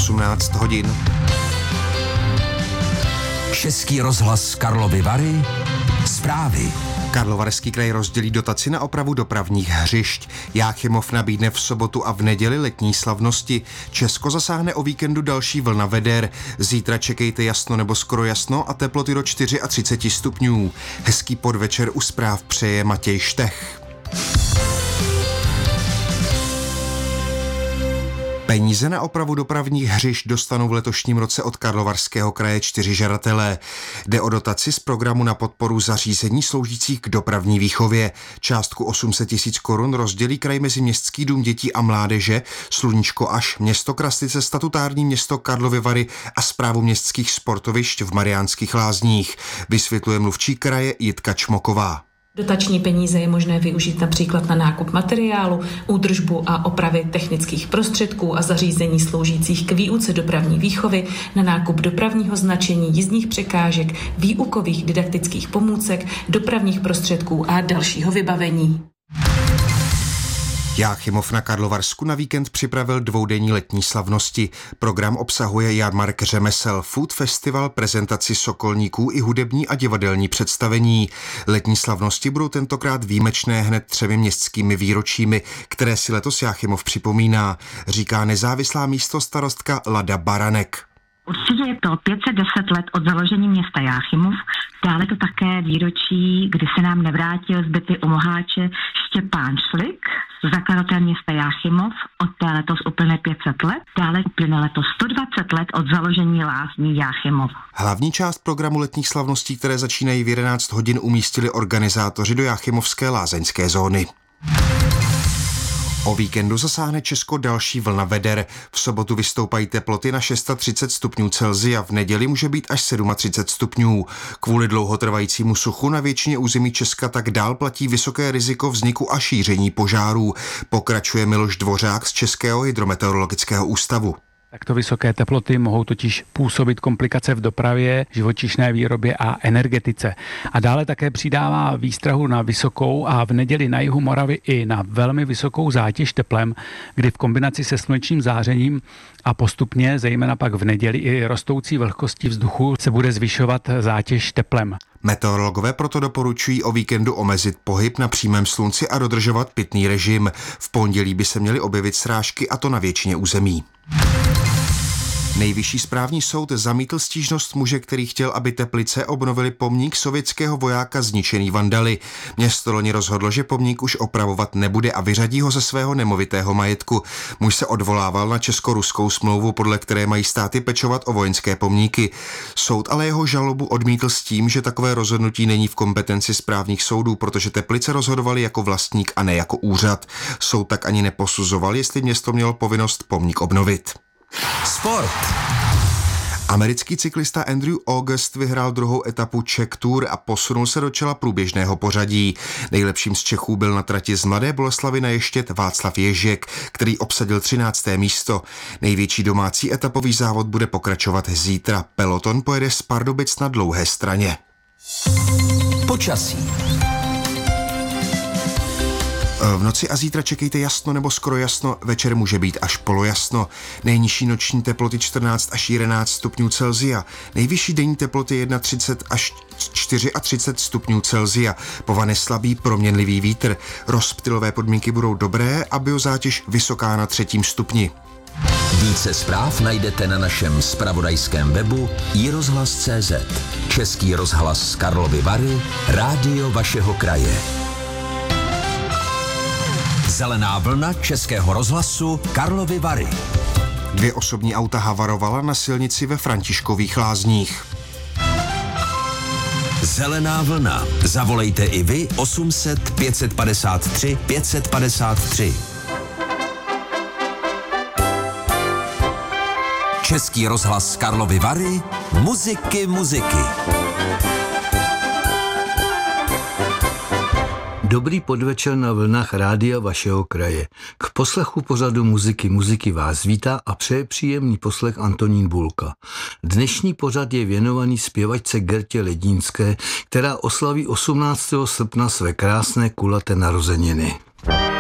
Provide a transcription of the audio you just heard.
18 hodin. Český rozhlas Karlovy Vary. Zprávy. Karlovarský kraj rozdělí dotaci na opravu dopravních hřišť. Jáchymov nabídne v sobotu a v neděli letní slavnosti. Česko zasáhne o víkendu další vlna veder. Zítra čekejte jasno nebo skoro jasno a teploty do 34 stupňů. Hezký podvečer u zpráv přeje Matěj Štech. Peníze na opravu dopravních hřišť dostanou v letošním roce od Karlovarského kraje 4 žadatelé. Jde o dotaci z programu na podporu zařízení sloužících k dopravní výchově. Částku 800 000 korun rozdělí kraj mezi Městský dům dětí a mládeže, Sluníčko až, město Kraslice, statutární město Karlovy Vary a správu městských sportovišť v Mariánských Lázních. Vysvětluje mluvčí kraje Jitka Čmoková. Dotační peníze je možné využít například na nákup materiálu, údržbu a opravy technických prostředků a zařízení sloužících k výuce dopravní výchovy, na nákup dopravního značení, jízdních překážek, výukových didaktických pomůcek, dopravních prostředků a dalšího vybavení. Jáchymov na Karlovarsku na víkend připravil dvoudenní letní slavnosti. Program obsahuje jarmark řemesel, food festival, prezentaci sokolníků i hudební a divadelní představení. Letní slavnosti budou tentokrát výjimečné hned 3 městskými výročími, které si letos Jáchymov připomíná, říká nezávislá místostarostka Lada Baranek. Určitě je to 510 let od založení města Jáchymov, dále to také výročí, kdy se nám nevrátil z bitvy u Moháče Štěpán Šlik, zakladatel města Jáchymov, od té letos uplyne 500 let, dále uplyne letos 120 let od založení lázní Jáchymov. Hlavní část programu letních slavností, které začínají v 11 hodin, umístili organizátoři do Jáchymovské lázeňské zóny. O víkendu zasáhne Česko další vlna veder. V sobotu vystoupají teploty na 630 stupňů Celsia, v neděli může být až 37 stupňů. Kvůli dlouhotrvajícímu suchu na většině území Česka tak dál platí vysoké riziko vzniku a šíření požárů. Pokračuje Miloš Dvořák z Českého hydrometeorologického ústavu. Takto vysoké teploty mohou totiž působit komplikace v dopravě, živočišné výrobě a energetice. A dále také přidává výstrahu na vysokou a v neděli na jihu Moravy i na velmi vysokou zátěž teplem, kdy v kombinaci se slunečním zářením a postupně, zejména pak v neděli i rostoucí vlhkostí vzduchu, se bude zvyšovat zátěž teplem. Meteorologové proto doporučují o víkendu omezit pohyb na přímém slunci a dodržovat pitný režim. V pondělí by se měly objevit srážky, a to na většině území. Nejvyšší správní soud zamítl stížnost muže, který chtěl, aby Teplice obnovili pomník sovětského vojáka zničený vandaly. Město loni rozhodlo, že pomník už opravovat nebude a vyřadí ho ze svého nemovitého majetku. Muž se odvolával na česko-ruskou smlouvu, podle které mají státy pečovat o vojenské pomníky. Soud ale jeho žalobu odmítl s tím, že takové rozhodnutí není v kompetenci správních soudů, protože Teplice rozhodovaly jako vlastník a ne jako úřad. Soud tak ani neposuzoval, jestli město mělo povinnost pomník obnovit. Sport. Americký cyklista Andrew August vyhrál druhou etapu Czech Tour a posunul se do čela průběžného pořadí. Nejlepším z Čechů byl na trati z Mladé Boleslavi na Ještěd Václav Ježek, který obsadil 13. místo. Největší domácí etapový závod bude pokračovat zítra. Peloton pojede z Pardubic na Dlouhé Straně. Počasí. V noci a zítra čekejte jasno nebo skoro jasno, večer může být až polojasno. Nejnižší noční teploty 14 až 11 stupňů Celsia, nejvyšší denní teploty 31 až 34 stupňů Celsia, povane slabý proměnlivý vítr. Rozptylové podmínky budou dobré a biozátěž vysoká na 3. stupni. Více zpráv najdete na našem zpravodajském webu iRozhlas.cz. Český rozhlas Karlovy Vary, rádio vašeho kraje. Zelená vlna Českého rozhlasu Karlovy Vary. 2 osobní auta havarovala na silnici ve Františkových Lázních. Zelená vlna. Zavolejte i vy 800 553 553. Český rozhlas Karlovy Vary. Muziky. Dobrý podvečer na vlnách rádia vašeho kraje. K poslechu pořadu muziky vás vítá a přeje příjemný poslech Antonín Bulka. Dnešní pořad je věnovaný zpěvačce Gertě Ledínské, která oslaví 18. srpna své krásné kulaté narozeniny.